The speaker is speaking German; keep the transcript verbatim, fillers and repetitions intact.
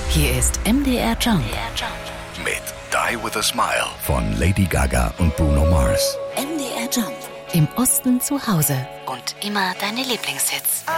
Hier ist M D R Jump. Mit Die With A Smile von Lady Gaga und Bruno Mars. M D R Jump. Im Osten zu Hause. Und immer deine Lieblingshits.